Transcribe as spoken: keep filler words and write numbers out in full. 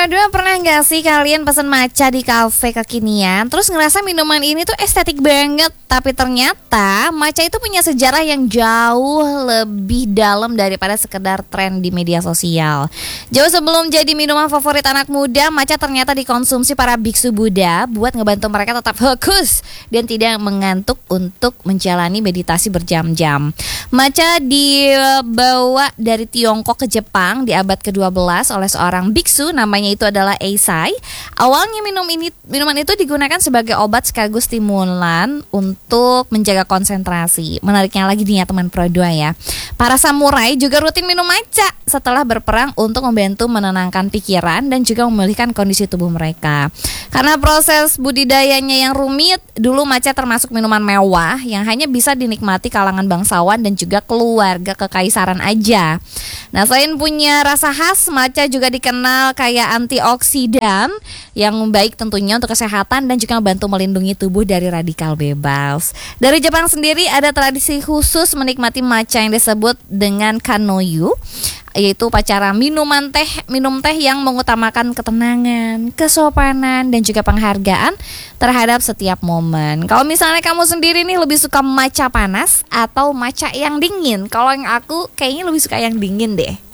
Pro dua, pernah gak sih kalian pesan matcha di kafe kekinian terus ngerasa minuman ini tuh estetik banget, tapi ternyata matcha itu punya sejarah yang jauh lebih dalam daripada sekedar tren di media sosial. Jauh sebelum jadi minuman favorit anak muda, matcha ternyata dikonsumsi para biksu Buddha buat ngebantu mereka tetap fokus dan tidak mengantuk untuk menjalani meditasi berjam-jam. Matcha dibawa dari Tiongkok ke Jepang di abad kedua belas oleh seorang biksu, namanya itu adalah Eisai. Awalnya minum ini minuman itu digunakan sebagai obat sekaligus stimulan untuk menjaga konsentrasi. Menariknya lagi nih ya teman Pro dua ya, para samurai juga rutin minum matcha setelah berperang untuk membantu menenangkan pikiran dan juga memulihkan kondisi tubuh mereka. Karena proses budidayanya yang rumit, dulu matcha termasuk minuman mewah yang hanya bisa dinikmati kalangan bangsawan dan juga keluarga kekaisaran aja. Nah, selain punya rasa khas, matcha juga dikenal kayak antioksidan yang baik tentunya untuk kesehatan dan juga membantu melindungi tubuh dari radikal bebas. Dari Jepang sendiri ada tradisi khusus menikmati matcha yang disebut dengan kanoyu, yaitu upacara minuman teh, minum teh yang mengutamakan ketenangan, kesopanan, dan juga penghargaan terhadap setiap momen. Kalau misalnya kamu sendiri nih lebih suka matcha panas atau matcha yang dingin? Kalau yang aku kayaknya lebih suka yang dingin deh.